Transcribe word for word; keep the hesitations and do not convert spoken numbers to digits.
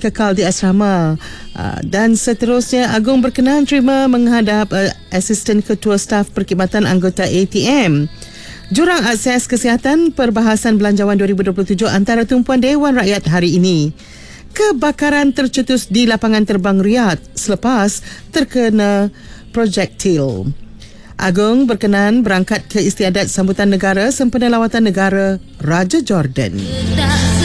kekal di asrama. Uh, dan seterusnya, Agong berkenan terima menghadap uh, Asisten Ketua Staf Perkhidmatan Anggota A T M. Jurang akses kesihatan perbahasan belanjawan dua ribu dua puluh tujuh antara tumpuan Dewan Rakyat hari ini. Kebakaran tercetus di lapangan terbang Riyadh selepas terkena projektil. Agong berkenan berangkat ke istiadat sambutan negara sempena lawatan negara Raja Jordan.